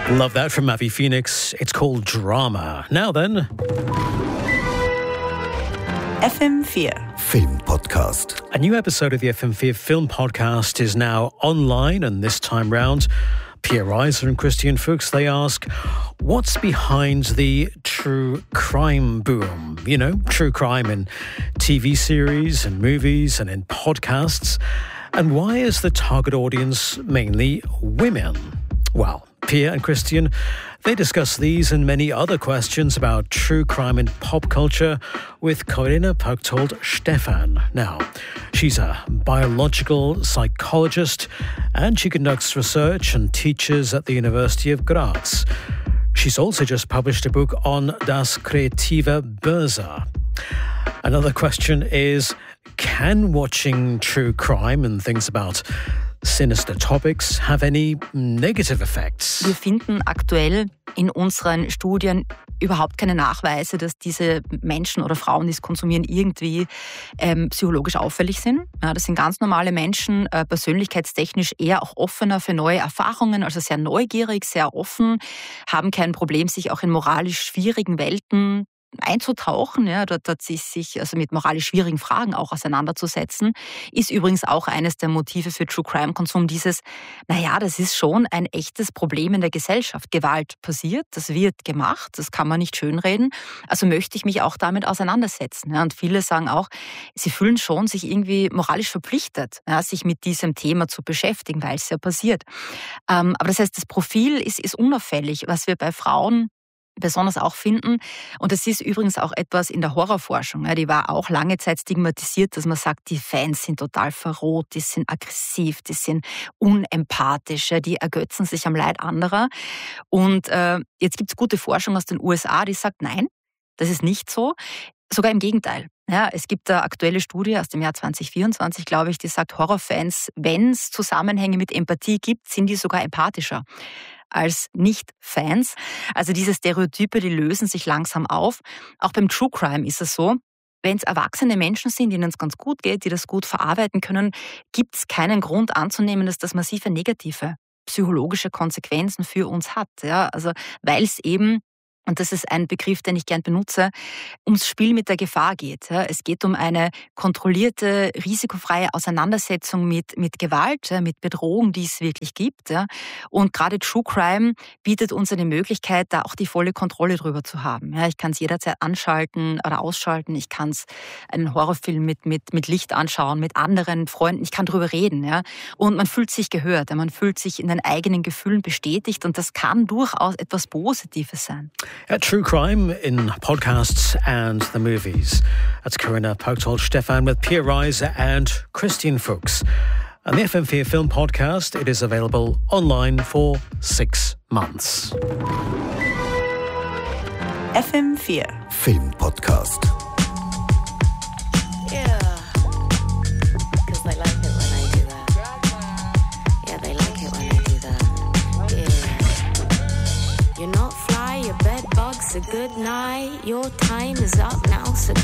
Love that from Mavi Phoenix. It's called Drama. Now then. FM4 Film Podcast. A new episode of the FM4 Film Podcast is now online, and this time round, Pia Reiser and Christian Fuchs, they ask, what's behind the true crime boom? You know, true crime in TV series and movies and in podcasts. And why is the target audience mainly women? Well, Pia and Christian, they discuss these and many other questions about true crime in pop culture with Corinna Pauktold-Stephan. Now, she's a biological psychologist and she conducts research and teaches at the University of Graz. She's also just published a book on Das Kreative Böse. Another question is, can watching true crime and things about sinister topics have any negative effects? Wir finden aktuell in unseren Studien überhaupt keine Nachweise, dass diese Menschen oder Frauen, die es konsumieren, irgendwie psychologisch auffällig sind. Ja, das sind ganz normale Menschen, persönlichkeitstechnisch eher auch offener für neue Erfahrungen, also sehr neugierig, sehr offen, haben kein Problem, sich auch in moralisch schwierigen Welten einzutauchen, ja, dort sich also mit moralisch schwierigen Fragen auch auseinanderzusetzen, ist übrigens auch eines der Motive für True Crime Konsum, dieses, das ist schon ein echtes Problem in der Gesellschaft. Gewalt passiert, das wird gemacht, das kann man nicht schönreden, also möchte ich mich auch damit auseinandersetzen. Ja, und viele sagen auch, sie fühlen schon sich irgendwie moralisch verpflichtet, ja, sich mit diesem Thema zu beschäftigen, weil es ja passiert. Aber das heißt, das Profil ist unauffällig, was wir bei Frauen besonders auch finden. Und das ist übrigens auch etwas in der Horrorforschung. Die war auch lange Zeit stigmatisiert, dass man sagt, die Fans sind total verroht, die sind aggressiv, die sind unempathisch, die ergötzen sich am Leid anderer. Und jetzt gibt es gute Forschung aus den USA, die sagt, nein, das ist nicht so. Sogar im Gegenteil. Ja, es gibt eine aktuelle Studie aus dem Jahr 2024, glaube ich, die sagt, Horrorfans, wenn es Zusammenhänge mit Empathie gibt, sind die sogar empathischer als Nicht-Fans. Also diese Stereotype, die lösen sich langsam auf. Auch beim True Crime ist es so, wenn es erwachsene Menschen sind, denen es ganz gut geht, die das gut verarbeiten können, gibt es keinen Grund anzunehmen, dass das massive negative psychologische Konsequenzen für uns hat. Ja, also weil es eben, und das ist ein Begriff, den ich gern benutze, ums Spiel mit der Gefahr geht. Es geht um eine kontrollierte, risikofreie Auseinandersetzung mit Gewalt, mit Bedrohung, die es wirklich gibt. Und gerade True Crime bietet uns eine Möglichkeit, da auch die volle Kontrolle drüber zu haben. Ich kann es jederzeit anschalten oder ausschalten. Ich kann einen Horrorfilm mit Licht anschauen, mit anderen Freunden. Ich kann drüber reden. Und man fühlt sich gehört. Man fühlt sich in den eigenen Gefühlen bestätigt. Und das kann durchaus etwas Positives sein. True crime in podcasts and the movies. That's Corinna Pauktold-Stephan with Pia Reiser and Christian Fuchs. And the FM4 Film Podcast, it is available online for 6 months. FM4 Film Podcast. A good night, your time is up now, so